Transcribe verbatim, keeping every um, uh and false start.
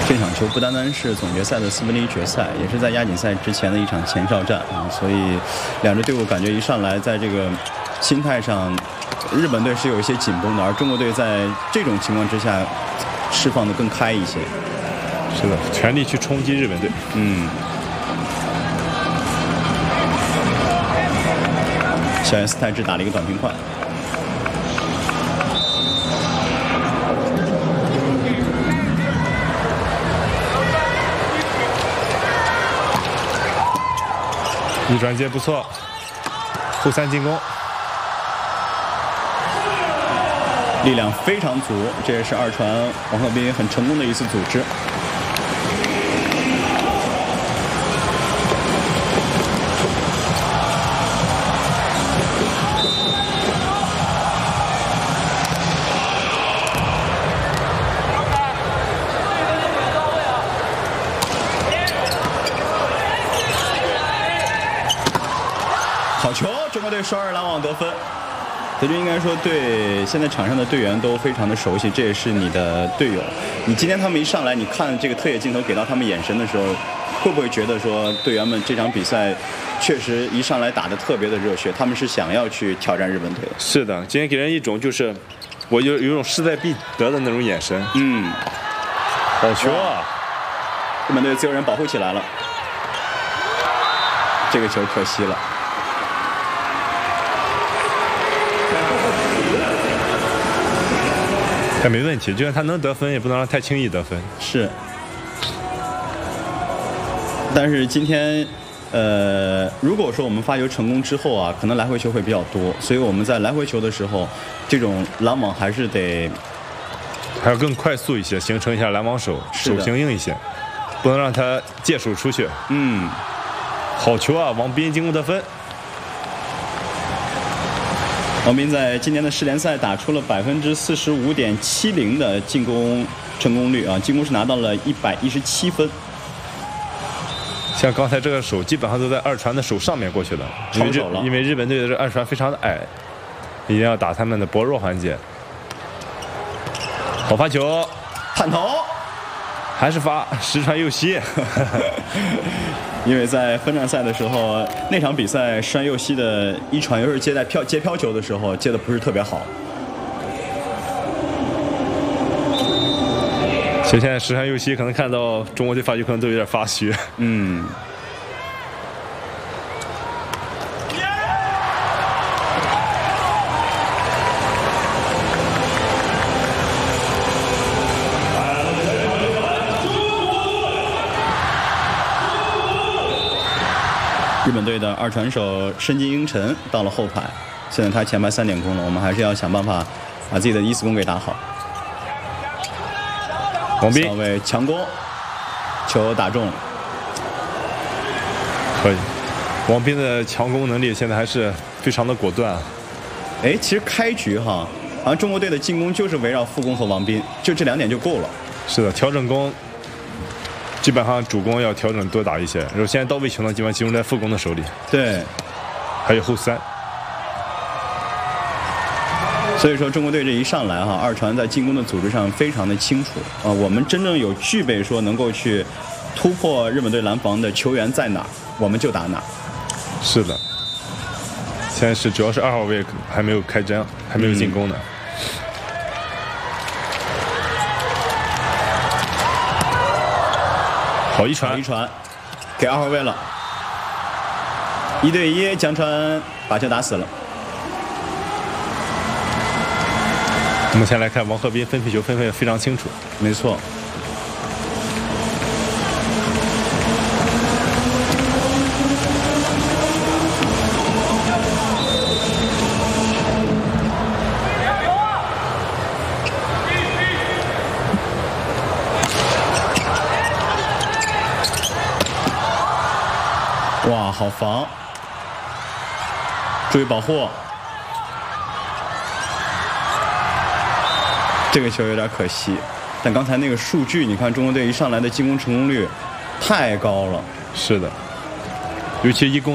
这场球不单单是总决赛的四分之一决赛，也是在亚锦赛之前的一场前哨战啊，所以两支队伍感觉一上来在这个心态上，日本队是有一些紧绷的，而中国队在这种情况之下释放的更开一些。 是的，全力去冲击日本队。 嗯。小野斯泰治打了一个短平快。 一转接不错，后三进攻， 力量非常足，这也是二传王鹤斌很成功的一次组织。好球！中国队双人拦网得分。德军应该说对现在场上的队员都非常的熟悉，这也是你的队友。你今天他们一上来，你看这个特写镜头给到他们眼神的时候，会不会觉得说队员们这场比赛确实一上来打得特别的热血？他们是想要去挑战日本队的。 是的，今天给人一种就是我有有一种势在必得的那种眼神。 嗯， 好球啊！ 日本队自由人保护起来了，这个球可惜了。 他没问题，就算他能得分，也不能让太轻易得分。 是，但是今天，呃，如果说我们发球成功之后啊，可能来回球会比较多，所以我们在来回球的时候，这种拦网还是得还要更快速一些，形成一下拦网手，手型硬一些，不能让他借手出去。 嗯， 好球啊！王斌进攻得分。 王斌在今年的世联赛打出了百分之四十五点七零的进攻成功率啊，进攻是拿到了一百一十七分。 像刚才这个手基本上都在二传的手上面过去的，因为手了， 因为日本队的这二传非常的矮，一定要打他们的薄弱环节。好发球， 探头， 还是发实传右膝。 因为在分站赛的时候，那场比赛山右膝的一传，尤其是接在飘接飘球的时候，接的不是特别好。 所以现在实传右膝可能看到中国队发球可能都有点发虚。 嗯。日本队的二传手深津英臣到了后排，现在他前排三点攻了，我们还是要想办法把自己的一次攻给打好。 王斌， 小卫强攻，球打中了， 可以。王斌的强攻能力现在还是非常的果断啊。 哎，其实开局哈，好像中国队的进攻就是围绕副攻和王斌，就这两点就够了。 是的，调整攻。基本上主攻要调整多打一些，然后现在到位球呢，基本上集中在副攻的手里。 对， 还有后三。 所以说中国队这一上来哈，二传在进攻的组织上非常的清楚啊，我们真正有具备说能够去突破日本队拦防的球员在哪，我们就打哪。 是的，现在是主要是二号位还没有开针，还没有进攻呢。嗯，好一传， 一传，给二号位了，一对一，江川把球打死了。 我们先来看王鹤斌分配球分配的非常清楚， 没错。哇，好防！注意保护。这个球有点可惜，但刚才那个数据，你看中国队一上来的进攻成功率太高了。 是的，尤其一攻。